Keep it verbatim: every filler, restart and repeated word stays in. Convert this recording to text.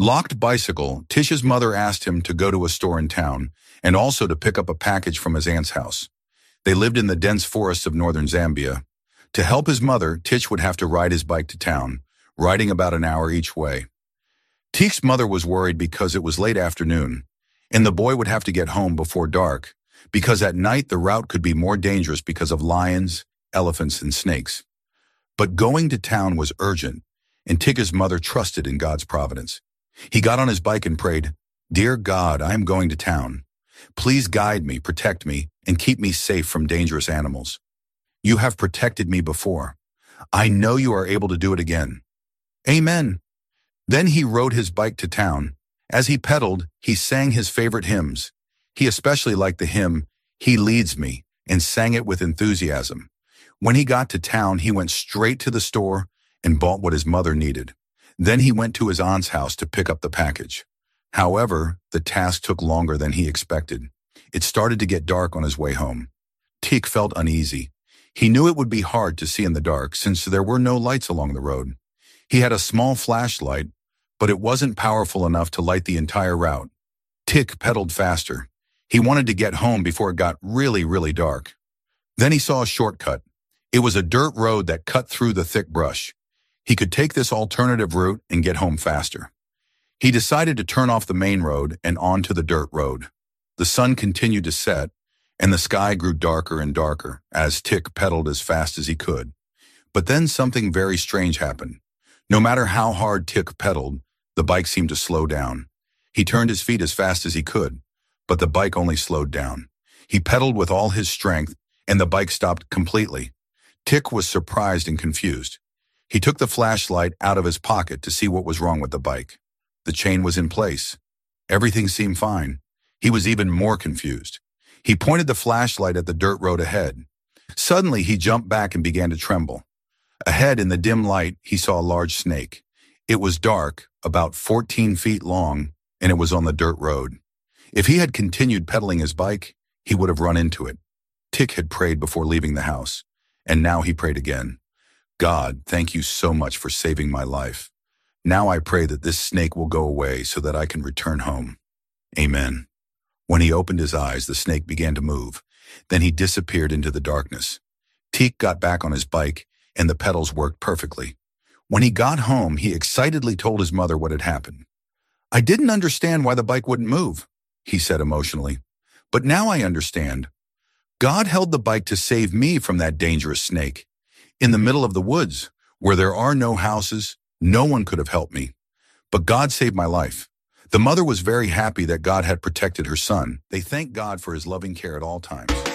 Locked bicycle, Tish's mother asked him to go to a store in town and also to pick up a package from his aunt's house. They lived in the dense forests of northern Zambia. To help his mother, Tish would have to ride his bike to town, riding about an hour each way. Tish's mother was worried because it was late afternoon, and the boy would have to get home before dark, because at night the route could be more dangerous because of lions, elephants, and snakes. But going to town was urgent, and Tish's mother trusted in God's providence. He got on his bike and prayed, "Dear God, I am going to town. Please guide me, protect me, and keep me safe from dangerous animals. You have protected me before. I know you are able to do it again. Amen." Then he rode his bike to town. As he pedaled, he sang his favorite hymns. He especially liked the hymn, "He Leads Me," and sang it with enthusiasm. When he got to town, he went straight to the store and bought what his mother needed. Then he went to his aunt's house to pick up the package. However, the task took longer than he expected. It started to get dark on his way home. Tish felt uneasy. He knew it would be hard to see in the dark since there were no lights along the road. He had a small flashlight, but it wasn't powerful enough to light the entire route. Tish pedaled faster. He wanted to get home before it got really, really dark. Then he saw a shortcut. It was a dirt road that cut through the thick brush. He could take this alternative route and get home faster. He decided to turn off the main road and onto the dirt road. The sun continued to set, and the sky grew darker and darker as Tish pedaled as fast as he could. But then something very strange happened. No matter how hard Tish pedaled, the bike seemed to slow down. He turned his feet as fast as he could, but the bike only slowed down. He pedaled with all his strength, and the bike stopped completely. Tish was surprised and confused. He took the flashlight out of his pocket to see what was wrong with the bike. The chain was in place. Everything seemed fine. He was even more confused. He pointed the flashlight at the dirt road ahead. Suddenly, he jumped back and began to tremble. Ahead in the dim light, he saw a large snake. It was dark, about fourteen feet long, and it was on the dirt road. If he had continued pedaling his bike, he would have run into it. Tish had prayed before leaving the house, and now he prayed again. "God, thank you so much for saving my life. Now I pray that this snake will go away so that I can return home. Amen." When he opened his eyes, the snake began to move. Then he disappeared into the darkness. Tish got back on his bike, and the pedals worked perfectly. When he got home, he excitedly told his mother what had happened. "I didn't understand why the bike wouldn't move," he said emotionally. "But now I understand. God held the bike to save me from that dangerous snake. In the middle of the woods, where there are no houses, no one could have helped me. But God saved my life." The mother was very happy that God had protected her son. They thanked God for his loving care at all times.